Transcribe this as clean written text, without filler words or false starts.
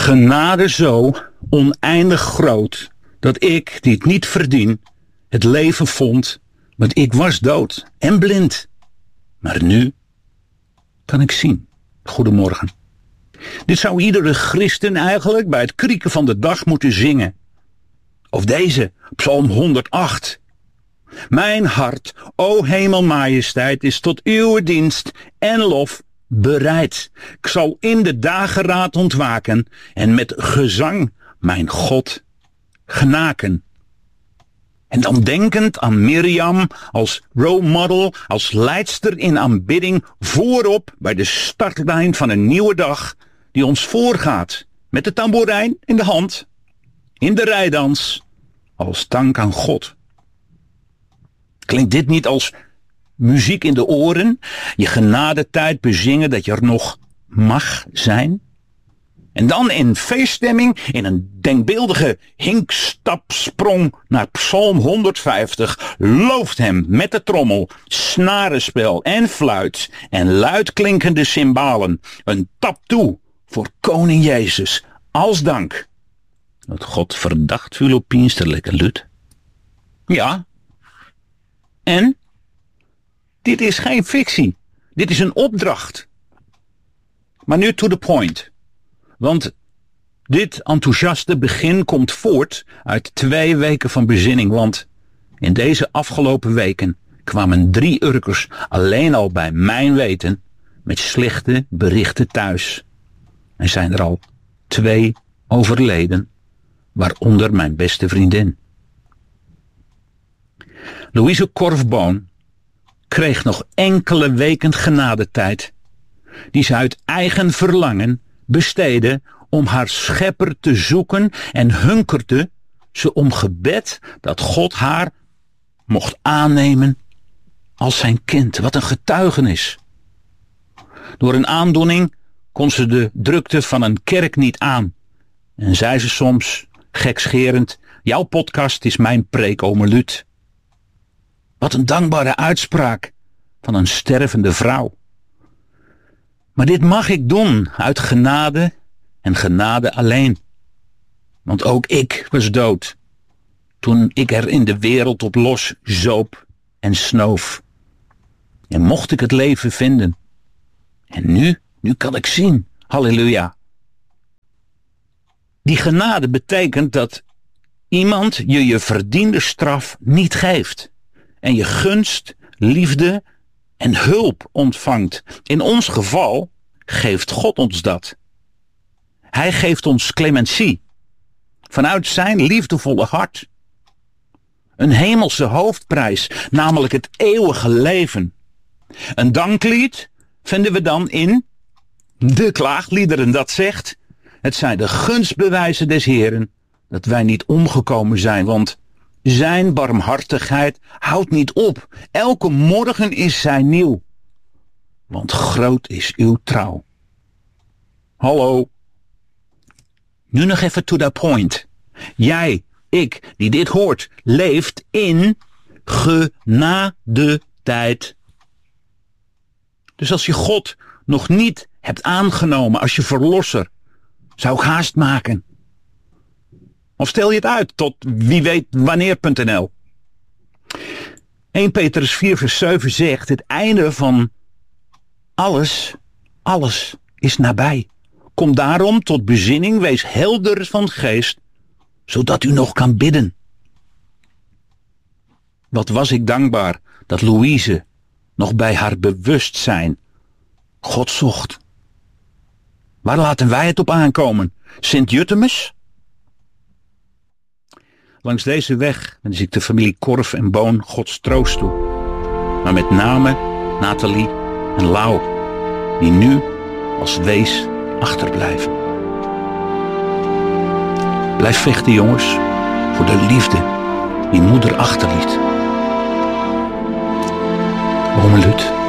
genade zo oneindig groot, dat ik, die het niet verdien, het leven vond, want ik was dood en blind. Maar nu kan ik zien. Goedemorgen. Dit zou iedere christen eigenlijk bij het krieken van de dag moeten zingen. Of deze, Psalm 108. Mijn hart, o hemelmajesteit, is tot uw dienst en lof bereid. Ik zal in de dageraad ontwaken en met gezang mijn God genaken. En dan denkend aan Mirjam als role model, als leidster in aanbidding, voorop bij de startlijn van een nieuwe dag die ons voorgaat, met de tamboerijn in de hand, in de rijdans, als dank aan God. Klinkt dit niet als muziek in de oren, je genadetijd bezingen dat je er nog mag zijn? En dan in feeststemming, in een denkbeeldige hinkstapsprong naar Psalm 150, looft hem met de trommel, snarenspel en fluit en luidklinkende cymbalen een tap toe voor koning Jezus, als dank. Dat God verdacht Filipijnsterlijke lut. Ja. En? Dit is geen fictie. Dit is een opdracht. Maar nu to the point. Want dit enthousiaste begin komt voort uit 2 weken van bezinning. Want in deze afgelopen weken kwamen 3 Urkers alleen al bij mijn weten met slechte berichten thuis. En zijn er al 2 overleden, waaronder mijn beste vriendin. Louise Korfboon kreeg nog enkele weken genadetijd, die ze uit eigen verlangen besteedde om haar schepper te zoeken en hunkerde ze om gebed dat God haar mocht aannemen als zijn kind. Wat een getuigenis. Door een aandoening kon ze de drukte van een kerk niet aan en zei ze soms gekscherend: jouw podcast is mijn preek, ome Lut. Wat een dankbare uitspraak van een stervende vrouw. Maar dit mag ik doen uit genade en genade alleen. Want ook ik was dood toen ik er in de wereld op los zoop en snoof. En mocht ik het leven vinden. En nu kan ik zien. Halleluja. Die genade betekent dat iemand je verdiende straf niet geeft. En je gunst, liefde en hulp ontvangt. In ons geval geeft God ons dat. Hij geeft ons clementie. Vanuit zijn liefdevolle hart. Een hemelse hoofdprijs, namelijk het eeuwige leven. Een danklied vinden we dan in de klaagliederen, dat zegt: het zijn de gunstbewijzen des Heeren dat wij niet omgekomen zijn, want zijn barmhartigheid houdt niet op. Elke morgen is zij nieuw. Want groot is uw trouw. Hallo. Nu nog even to the point. Jij, ik, die dit hoort, leeft in genadetijd. Dus als je God nog niet hebt aangenomen als je verlosser, zou ik haast maken. Of stel je het uit tot wie weet wanneer.nl. 1 Petrus 4 vers 7 zegt: het einde van alles is nabij. Kom daarom tot bezinning, wees helder van geest, zodat u nog kan bidden. Wat was ik dankbaar dat Louise nog bij haar bewustzijn God zocht. Waar laten wij het op aankomen? Sint-Jutemus? Langs deze weg wens ik de familie Korf en Boon Gods troost toe. Maar met name Nathalie en Lau, die nu als wees achterblijven. Blijf vechten, jongens, voor de liefde die moeder achterliet. Ome Lut.